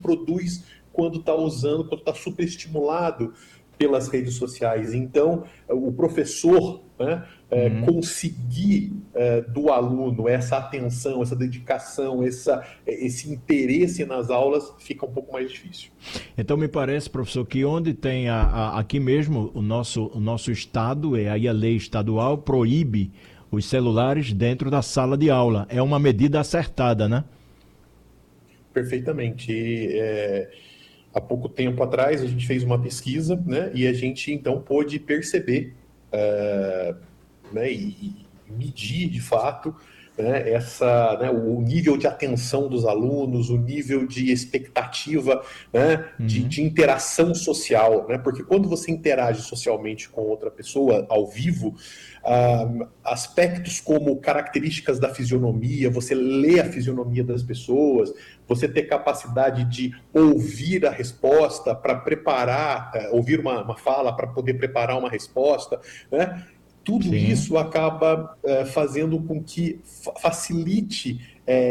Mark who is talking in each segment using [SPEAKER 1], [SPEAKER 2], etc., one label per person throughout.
[SPEAKER 1] produz quando está usando, quando está superestimulado pelas redes sociais. Então, o professor, né, conseguir do aluno essa atenção, essa dedicação, esse interesse nas aulas fica um pouco mais difícil.
[SPEAKER 2] Então me parece, professor, que onde tem aqui mesmo o nosso estado, aí a lei estadual proíbe os celulares dentro da sala de aula. É uma medida acertada, né?
[SPEAKER 1] Perfeitamente. Há pouco tempo atrás a gente fez uma pesquisa, né, e a gente então pôde perceber, né, e medir de fato, né, o nível de atenção dos alunos, o nível de expectativa, né, de interação social, né, porque quando você interage socialmente com outra pessoa ao vivo, aspectos como características da fisionomia, você lê a fisionomia das pessoas, você ter capacidade de ouvir a resposta para preparar, ouvir uma fala para poder preparar uma resposta, né? Tudo
[SPEAKER 2] Sim.
[SPEAKER 1] isso acaba fazendo com que facilite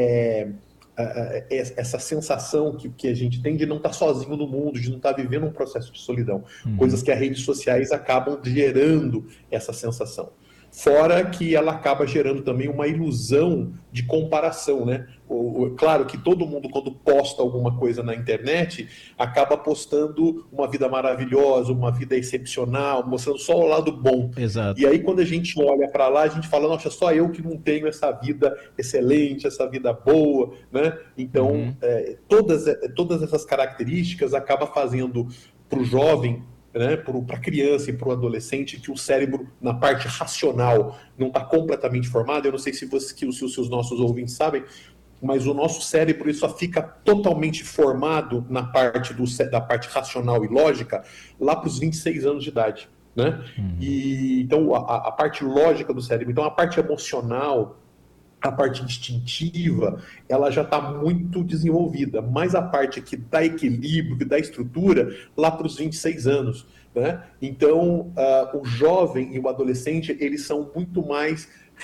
[SPEAKER 1] essa sensação que a gente tem de não estar sozinho no mundo, de não estar vivendo um processo de solidão. Coisas que as redes sociais acabam gerando essa sensação. Fora que ela acaba gerando também uma ilusão de comparação, né? Claro que todo mundo, quando posta alguma coisa na internet, acaba postando uma vida maravilhosa, uma vida excepcional, mostrando só o lado bom. E
[SPEAKER 2] Exato.
[SPEAKER 1] aí, quando a gente olha para lá, a gente fala, nossa, só eu que não tenho essa vida excelente, essa vida boa, né? Então, todas essas características acabam fazendo para o jovem, né, para a criança e para o adolescente, que o cérebro, na parte racional, não está completamente formado. Eu não sei se os nossos ouvintes sabem, mas o nosso cérebro ele só fica totalmente formado na parte da parte racional e lógica lá para os 26 anos de idade. Né? E, então, a parte lógica do cérebro, então a parte emocional, a parte instintiva, ela já está muito desenvolvida, mas a parte que dá equilíbrio, que dá estrutura, lá para os 26 anos. Né? Então, o jovem e o adolescente, eles são muito mais,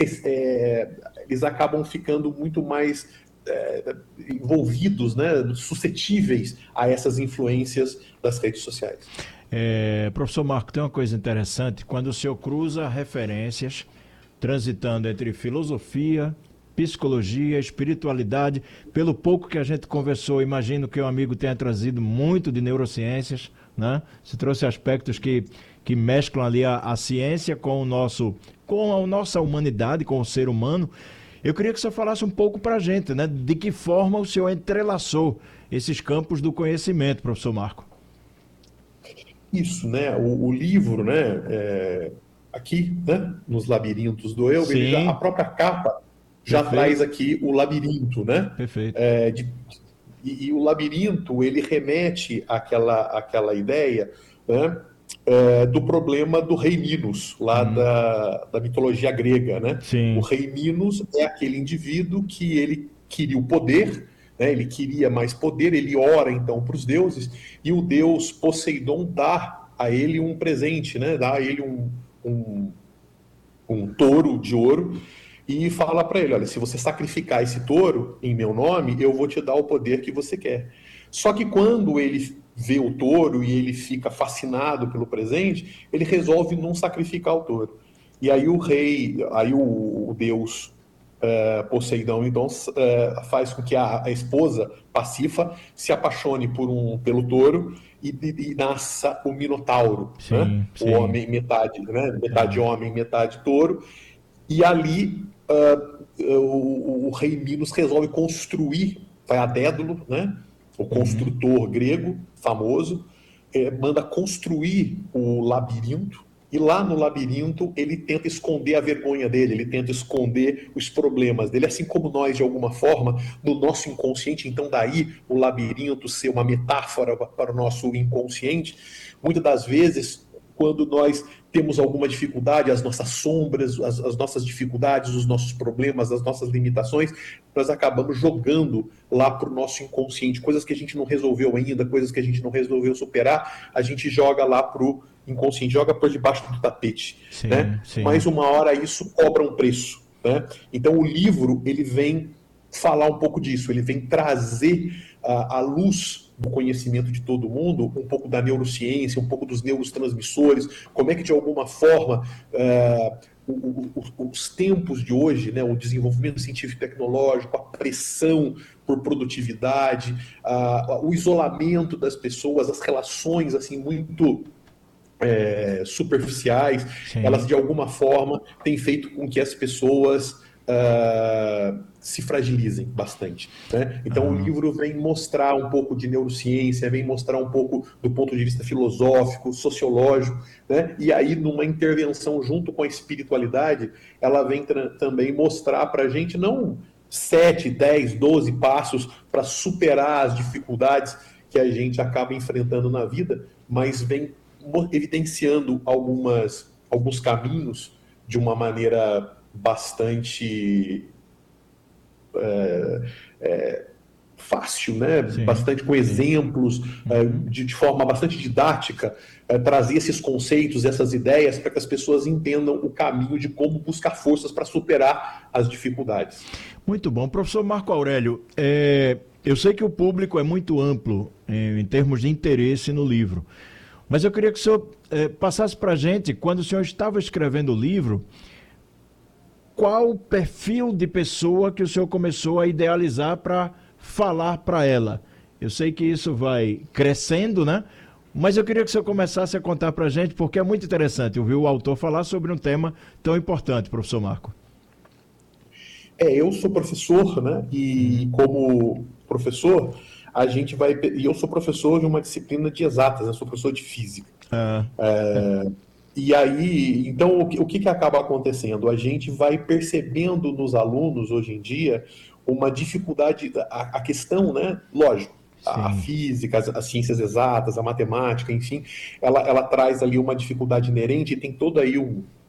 [SPEAKER 1] eles acabam ficando muito mais envolvidos, né? Suscetíveis a essas influências das redes sociais.
[SPEAKER 2] Professor Marco, tem uma coisa interessante. Quando o senhor cruza referências transitando entre filosofia, psicologia, espiritualidade, pelo pouco que a gente conversou, imagino que o amigo tenha trazido muito de neurociências, né? Você trouxe aspectos que mesclam ali a ciência com a nossa humanidade, com o ser humano. Eu queria que você falasse um pouco para a gente, né? De que forma o senhor entrelaçou esses campos do conhecimento, professor Marco.
[SPEAKER 1] Isso, né? O livro, né? Aqui, né? Nos Labirintos do Eu, a
[SPEAKER 2] Sim,
[SPEAKER 1] própria capa já traz
[SPEAKER 2] perfeito,
[SPEAKER 1] aqui o labirinto, né?
[SPEAKER 2] perfeito.
[SPEAKER 1] E o labirinto ele remete àquela ideia, né? Do problema do rei Minos, lá da mitologia grega, né? O
[SPEAKER 2] Sim,
[SPEAKER 1] rei Minos é aquele indivíduo que ele queria o poder, né? Ele queria mais poder, ele ora então para os deuses, e o deus Poseidon dá a ele um presente, né? Dá a ele um, um touro de ouro e fala para ele, olha, se você sacrificar esse touro em meu nome, eu vou te dar o poder que você quer. Só que quando ele vê o touro e ele fica fascinado pelo presente, ele resolve não sacrificar o touro. E aí o rei, aí o deus Poseidão então faz com que a esposa Pacífa se apaixone pelo touro e nasça o Minotauro, né?
[SPEAKER 2] sim,
[SPEAKER 1] O
[SPEAKER 2] sim.
[SPEAKER 1] homem metade, né? Metade homem, metade touro. E ali o rei Minos resolve construir, vai a Dédalo, né? O construtor grego famoso, manda construir o labirinto, e lá no labirinto ele tenta esconder a vergonha dele, ele tenta esconder os problemas dele, assim como nós, de alguma forma, no nosso inconsciente. Então daí o labirinto ser uma metáfora para o nosso inconsciente. Muitas das vezes, quando nós temos alguma dificuldade, as nossas sombras, as nossas dificuldades, os nossos problemas, as nossas limitações, nós acabamos jogando lá para o nosso inconsciente, coisas que a gente não resolveu ainda, coisas que a gente não resolveu superar, a gente joga lá para o inconsciente, joga por debaixo do tapete, né?
[SPEAKER 2] Sim, sim.
[SPEAKER 1] Mas uma hora isso cobra um preço, né? Então o livro ele vem falar um pouco disso, ele vem trazer à luz do conhecimento de todo mundo, um pouco da neurociência, um pouco dos neurotransmissores, como é que, de alguma forma, os tempos de hoje, né, o desenvolvimento científico e tecnológico, a pressão por produtividade, o isolamento das pessoas, as relações assim muito superficiais,
[SPEAKER 2] Sim.
[SPEAKER 1] elas de alguma forma têm feito com que as pessoas se fragilizem bastante, né? Então o livro vem mostrar um pouco de neurociência, vem mostrar um pouco do ponto de vista filosófico, sociológico, né? E aí numa intervenção junto com a espiritualidade, ela vem também mostrar para a gente não 7, 10, 12 passos para superar as dificuldades que a gente acaba enfrentando na vida, mas vem evidenciando alguns caminhos de uma maneira bastante fácil, né?
[SPEAKER 2] Sim.
[SPEAKER 1] Bastante com exemplos, de forma bastante didática, trazer esses conceitos, essas ideias, para que as pessoas entendam o caminho de como buscar forças para superar as dificuldades.
[SPEAKER 2] Muito bom. Professor Marco Aurélio, eu sei que o público é muito amplo em termos de interesse no livro, mas eu queria que o senhor passasse para a gente, quando o senhor estava escrevendo o livro, qual o perfil de pessoa que o senhor começou a idealizar para falar para ela? Eu sei que isso vai crescendo, né? Mas eu queria que o senhor começasse a contar para a gente, porque é muito interessante ouvir o autor falar sobre um tema tão importante, professor Marco.
[SPEAKER 1] Eu sou professor, né? E como professor, a gente vai... E eu sou professor de uma disciplina de exatas, né? Sou professor de física. E aí, então, o que acaba acontecendo? A gente vai percebendo nos alunos, hoje em dia, uma dificuldade, a questão, né? Lógico, a física, as ciências exatas, a matemática, enfim, ela traz ali uma dificuldade inerente e tem toda aí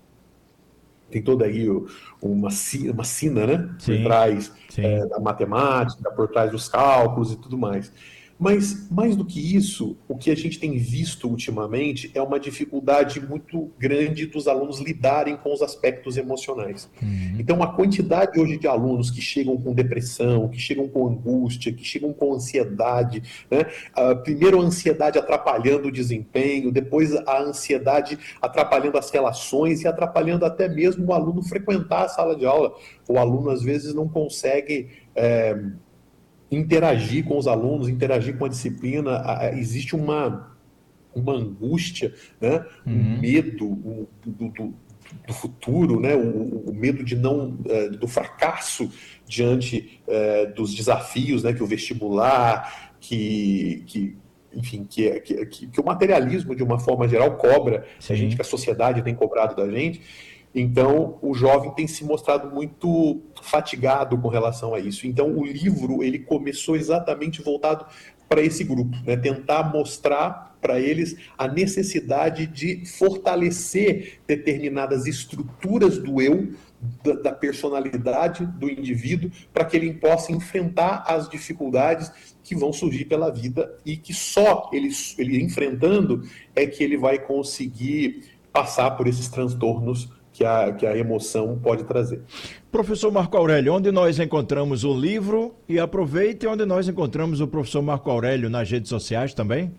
[SPEAKER 1] uma sina, né? Por trás da matemática, por trás dos cálculos e tudo mais. Mas, mais do que isso, o que a gente tem visto ultimamente é uma dificuldade muito grande dos alunos lidarem com os aspectos emocionais. Então, a quantidade hoje de alunos que chegam com depressão, que chegam com angústia, que chegam com ansiedade, né? Primeiro a ansiedade atrapalhando o desempenho, depois a ansiedade atrapalhando as relações e atrapalhando até mesmo o aluno frequentar a sala de aula. O aluno, às vezes, não consegue... interagir com os alunos, interagir com a disciplina, existe uma angústia, né? Um medo do futuro, né? O medo de do fracasso diante dos desafios, né? Que o vestibular, enfim, que o materialismo, de uma forma geral, cobra a gente, que a sociedade tem cobrado da gente. Então, o jovem tem se mostrado muito fatigado com relação a isso. Então, o livro ele começou exatamente voltado para esse grupo, né? Tentar mostrar para eles a necessidade de fortalecer determinadas estruturas do eu, da personalidade do indivíduo, para que ele possa enfrentar as dificuldades que vão surgir pela vida e que só ele enfrentando é que ele vai conseguir passar por esses transtornos que a emoção pode trazer.
[SPEAKER 2] Professor Marco Aurélio, onde nós encontramos o livro? E aproveite onde nós encontramos o professor Marco Aurélio nas redes sociais também?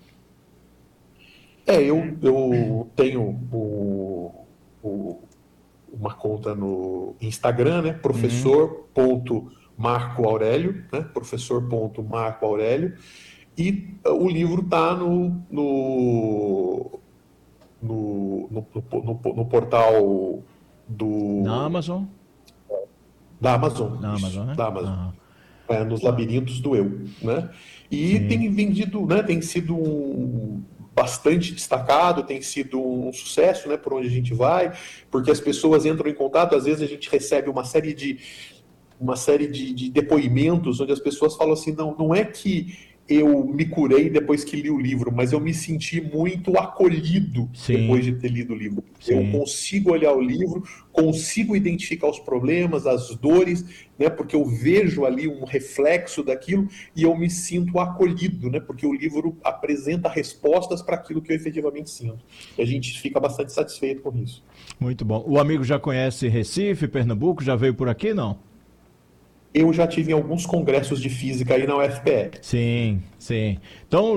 [SPEAKER 1] Eu tenho uma conta no Instagram, né? Professor.marcoaurélio, né? Professor.marcoaurélio. E o livro está no portal
[SPEAKER 2] da Amazon?
[SPEAKER 1] Da Amazon.
[SPEAKER 2] Da Amazon, né?
[SPEAKER 1] Da Amazon. Nos labirintos do eu, né? E tem vendido, né? Tem sido bastante destacado, tem sido um sucesso, né? Por onde a gente vai, porque as pessoas entram em contato, às vezes a gente recebe uma série de depoimentos onde as pessoas falam assim, não é que eu me curei depois que li o livro, mas eu me senti muito acolhido depois de ter lido o livro. Eu consigo olhar o livro, consigo identificar os problemas, as dores, né, porque eu vejo ali um reflexo daquilo e eu me sinto acolhido, né, porque o livro apresenta respostas para aquilo que eu efetivamente sinto. E a gente fica bastante satisfeito com isso.
[SPEAKER 2] Muito bom. O amigo já conhece Recife, Pernambuco? Já veio por aqui, não?
[SPEAKER 1] eu já tive em alguns congressos de física aí na UFPR.
[SPEAKER 2] Sim, sim. Então,